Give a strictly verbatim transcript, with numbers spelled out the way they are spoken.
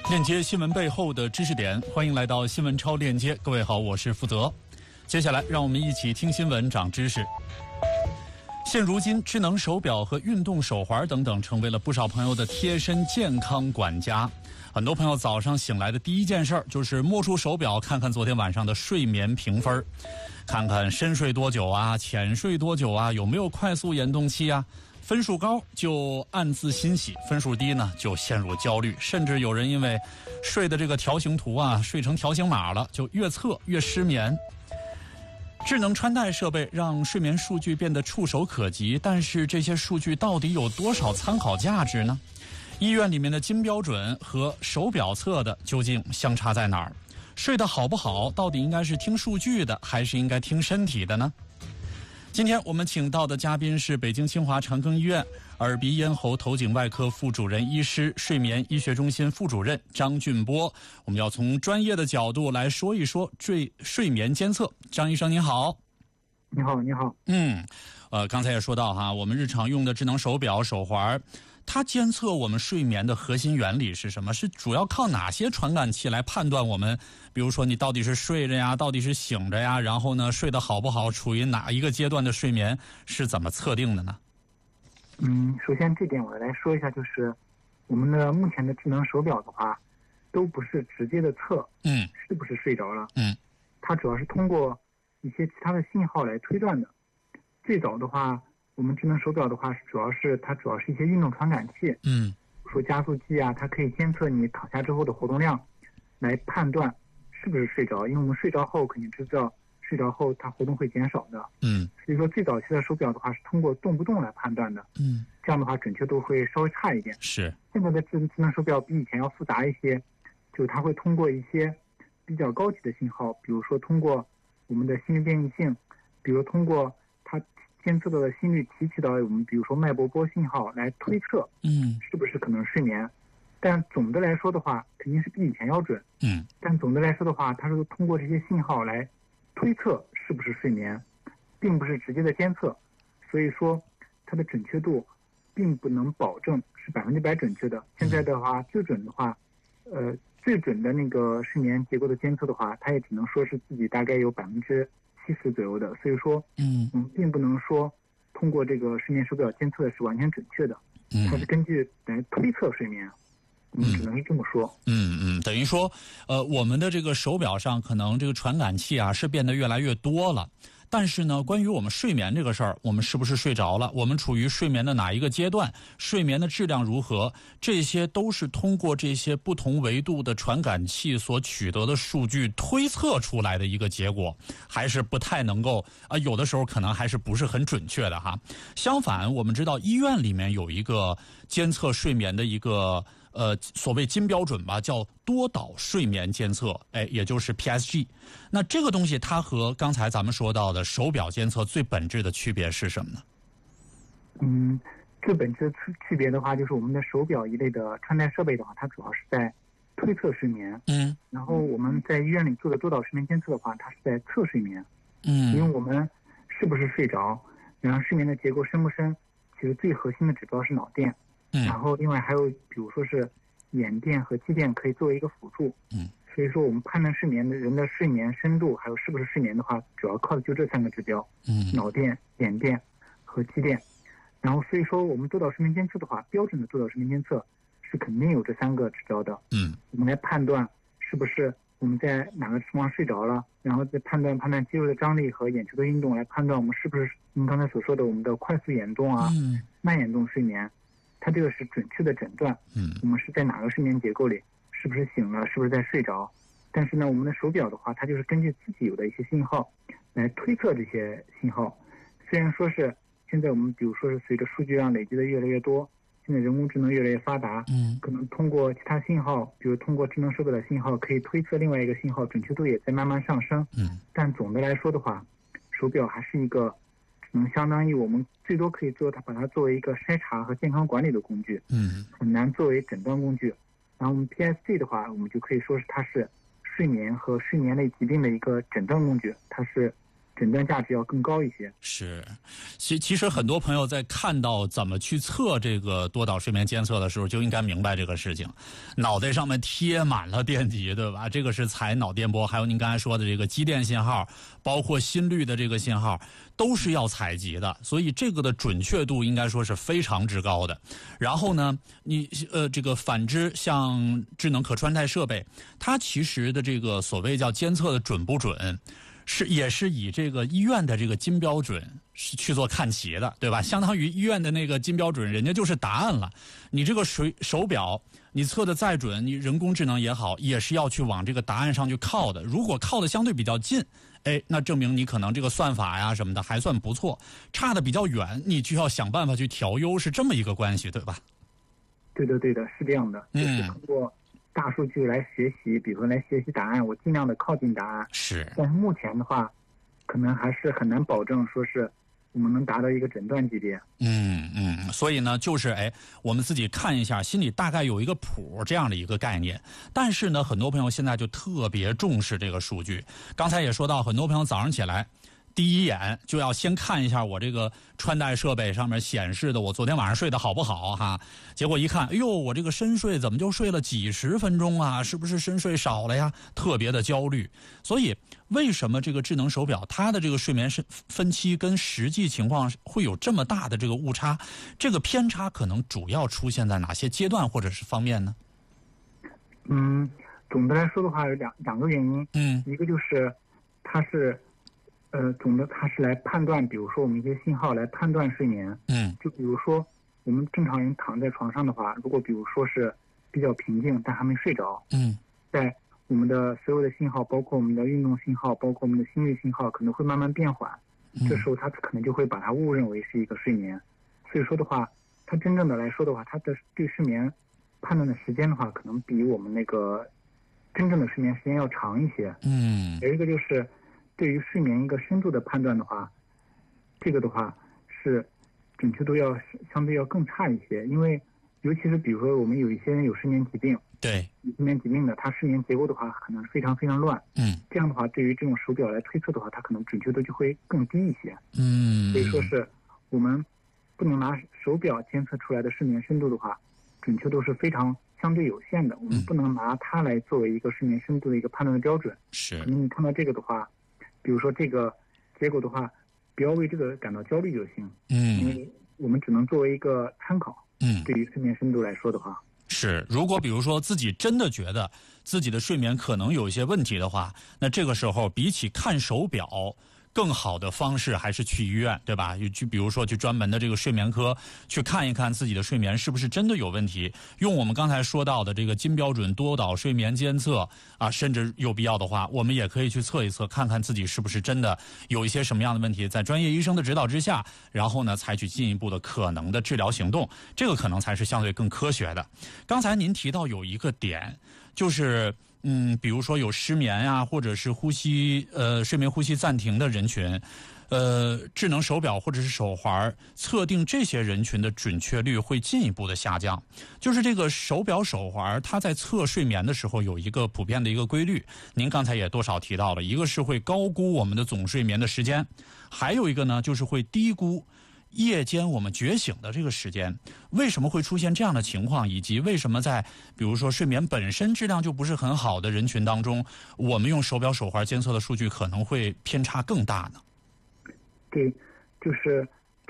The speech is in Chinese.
链接新闻背后的知识点，欢迎来到新闻超链接。各位好，我是负责。接下来让我们一起听新闻长知识。现如今，智能手表和运动手环等等成为了不少朋友的贴身健康管家。很多朋友早上醒来的第一件事就是摸出手表，看看昨天晚上的睡眠评分，看看深睡多久啊，浅睡多久啊，有没有快速眼动期啊。分数高就暗自欣喜，分数低呢就陷入焦虑，甚至有人因为睡的这个条形图啊睡成条形码了，就越测越失眠。智能穿戴设备让睡眠数据变得触手可及，但是这些数据到底有多少参考价值呢？医院里面的金标准和手表测的究竟相差在哪儿？睡得好不好到底应该是听数据的，还是应该听身体的呢？今天我们请到的嘉宾是北京清华长庚医院耳鼻咽喉头颈外科副主任医师、睡眠医学中心副主任张俊波。我们要从专业的角度来说一说睡睡眠监测。张医生您好。 你好，你好。 嗯，呃，刚才也说到哈，我们日常用的智能手表、手环，它监测我们睡眠的核心原理是什么？是主要靠哪些传感器来判断我们，比如说你到底是睡着呀，到底是醒着呀，然后呢，睡得好不好，处于哪一个阶段的睡眠，是怎么测定的呢？ 嗯，首先这点我来说一下，就是我们的目前的智能手表的话，都不是直接的测， 嗯， 是不是睡着了， 嗯，它主要是通过一些其他的信号来推断的。最早的话，我们智能手表的话，主要是它主要是一些运动传感器， 嗯， 比如说加速器啊，它可以监测你躺下之后的活动量，来判断是不是睡着。因为我们睡着后肯定知道，睡着后它活动会减少的， 嗯， 所以说最早期的手表的话是通过动不动来判断的， 嗯， 这样的话准确度会稍微差一点。 是， 现在的智智能手表比以前要复杂一些，就是它会通过一些比较高级的信号，比如说通过我们的心率变异性，比如通过它监测到的心率提取到我们比如说脉搏波信号来推测， 嗯， 是不是可能睡眠。但总的来说的话，肯定是比以前要准， 嗯， 但总的来说的话，它是通过这些信号来推测是不是睡眠，并不是直接的监测，所以说它的准确度并不能保证是百分之百准确的。现在的话，最准的话，呃，最准的那个睡眠结构的监测的话，它也只能说是自己大概有百分之七十左右的，所以说， 嗯嗯，并不能说通过这个睡眠手表监测的是完全准确的，它是根据来推测睡眠。嗯，只能是这么说。 嗯嗯，等于说，呃，我们的这个手表上可能这个传感器啊是变得越来越多了，但是呢，关于我们睡眠这个事儿，我们是不是睡着了，我们处于睡眠的哪一个阶段，睡眠的质量如何，这些都是通过这些不同维度的传感器所取得的数据推测出来的一个结果，还是不太能够啊、呃，有的时候可能还是不是很准确的哈。相反，我们知道医院里面有一个监测睡眠的一个。呃，所谓金标准吧，叫多导睡眠监测，哎，也就是 P S G。那这个东西它和刚才咱们说到的手表监测最本质的区别是什么呢？ 嗯，最本质区区别的话，就是我们的手表一类的穿戴设备的话，它主要是在推测睡眠。 嗯。 然后我们在医院里做的多导睡眠监测的话，它是在测睡眠。 嗯。 因为我们是不是睡着，然后睡眠的结构深不深，其实最核心的指标是脑电。 嗯， 然后另外还有比如说是眼电和肌电可以作为一个辅助。 嗯， 所以说我们判断睡眠的人的睡眠深度还有是不是睡眠的话，主要靠的就这三个指标。 嗯， 脑电、眼电和肌电。然后所以说我们多导睡眠监测的话，标准的多导睡眠监测是肯定有这三个指标的。 嗯， 我们来判断是不是我们在哪个情况睡着了，然后再判断判断肌肉的张力和眼球的运动，来判断我们是不是您刚才所说的我们的快速眼动啊、 嗯、 慢眼动睡眠。它这个是准确的诊断， 嗯， 我们是在哪个睡眠结构里，是不是醒了，是不是在睡着。但是呢，我们的手表的话，它就是根据自己有的一些信号来推测这些信号。虽然说是现在我们比如说是随着数据量累积的越来越多，现在人工智能越来越发达， 嗯， 可能通过其他信号，比如通过智能手表的信号，可以推测另外一个信号，准确度也在慢慢上升。 嗯， 但总的来说的话，手表还是一个只能相当于我们最多可以做它把它作为一个筛查和健康管理的工具， 嗯，很难作为诊断工具。然后我们 P S G 的话，我们就可以说是它是睡眠和睡眠类疾病的一个诊断工具，它是诊断价值要更高一些。 是，其其实很多朋友在看到怎么去测这个多导睡眠监测的时候，就应该明白这个事情。脑袋上面贴满了电极，对吧？这个是采脑电波，还有您刚才说的这个肌电信号，包括心率的这个信号，都是要采集的。所以这个的准确度应该说是非常之高的。然后呢，你呃这个反之，像智能可穿戴设备，它其实的这个所谓叫监测的准不准，是也是以这个医院的这个金标准是去做看齐的，对吧？相当于医院的那个金标准，人家就是答案了。你这个水手表，你测的再准，你人工智能也好，也是要去往这个答案上去靠的。如果靠的相对比较近，哎，那证明你可能这个算法呀什么的还算不错；差的比较远，你就要想办法去调优，是这么一个关系，对吧？ 对的，对的，是这样的，就是通过大数据来学习，比如说来学习答案，我尽量的靠近答案。 是。 但是目前的话，可能还是很难保证说是我们能达到一个诊断级别。 嗯嗯，所以呢，就是哎，我们自己看一下，心里大概有一个谱这样的一个概念。但是呢，很多朋友现在就特别重视这个数据。刚才也说到，很多朋友早上起来，第一眼就要先看一下我这个穿戴设备上面显示的我昨天晚上睡得好不好哈。结果一看，哎呦，我这个深睡怎么就睡了几十分钟啊？是不是深睡少了呀？特别的焦虑。所以为什么这个智能手表它的这个睡眠分期跟实际情况会有这么大的这个误差？这个偏差可能主要出现在哪些阶段或者是方面呢？ 嗯，总的来说的话有两两个原因。 嗯， 一个就是它是呃，总的它是来判断，比如说我们一些信号来判断睡眠。 嗯， 就比如说我们正常人躺在床上的话，如果比如说是比较平静但还没睡着， 嗯， 在我们的所有的信号，包括我们的运动信号，包括我们的心率信号，可能会慢慢变缓。这时候它可能就会把它误认为是一个睡眠。所以说的话，它真正的来说的话，它的对睡眠判断的时间的话，可能比我们那个真正的睡眠时间要长一些。 嗯， 有一个就是对于睡眠一个深度的判断的话，这个的话是准确度要相对要更差一些，因为尤其是比如说我们有一些人有睡眠疾病， 对， 有睡眠疾病的，他睡眠结构的话可能非常非常乱。 嗯， 这样的话，对于这种手表来推测的话，它可能准确度就会更低一些。 嗯， 所以说是我们不能拿手表监测出来的睡眠深度的话，准确度是非常相对有限的。我们不能拿它来作为一个睡眠深度的一个判断的标准。 是， 可能你看到这个的话，比如说这个结果的话，不要为这个感到焦虑就行。 嗯， 因为我们只能作为一个参考。 嗯， 对于睡眠深度来说的话， 是，如果比如说自己真的觉得自己的睡眠可能有一些问题的话，那这个时候比起看手表，更好的方式还是去医院，对吧？就比如说去专门的这个睡眠科去看一看自己的睡眠是不是真的有问题，用我们刚才说到的这个金标准多导睡眠监测啊，甚至有必要的话，我们也可以去测一测，看看自己是不是真的有一些什么样的问题，在专业医生的指导之下，然后呢采取进一步的可能的治疗行动，这个可能才是相对更科学的。刚才您提到有一个点，就是嗯，比如说有失眠呀、啊，或者是呼吸呃睡眠呼吸暂停的人群，呃，智能手表或者是手环测定这些人群的准确率会进一步的下降。就是这个手表手环，它在测睡眠的时候有一个普遍的一个规律，您刚才也多少提到了，一个是会高估我们的总睡眠的时间，还有一个呢就是会低估夜间我们觉醒的这个时间。为什么会出现这样的情况，以及为什么在比如说睡眠本身质量就不是很好的人群当中，我们用手表手环监测的数据可能会偏差更大呢？ 对，就是